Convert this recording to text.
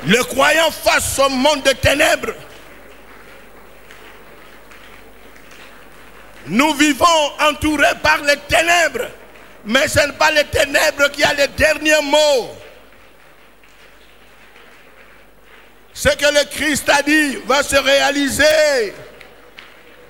Le croyant face au monde de ténèbres. Nous vivons entourés par les ténèbres, mais ce n'est pas les ténèbres qui a les derniers mots. Ce que le Christ a dit va se réaliser.